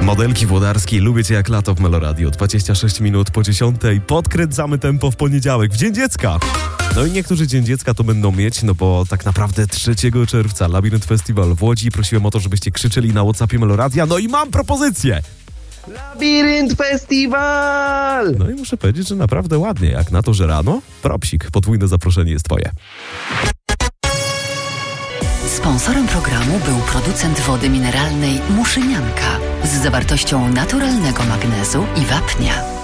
Modelki włodarskiej, lubię cię jak lato w Meloradio. 26 minut po 10. Podkręcamy tempo w poniedziałek, w Dzień Dziecka. No i niektórzy Dzień Dziecka to będą mieć, no bo tak naprawdę 3 czerwca Labirynt Festiwal w Łodzi. Prosiłem o to, żebyście krzyczeli na WhatsAppie Meloradia. No i mam propozycję! Labirynt Festiwal! No i muszę powiedzieć, że naprawdę ładnie. Jak na to, że rano, propsik, podwójne zaproszenie jest twoje. Sponsorem programu był producent wody mineralnej Muszynianka z zawartością naturalnego magnezu i wapnia.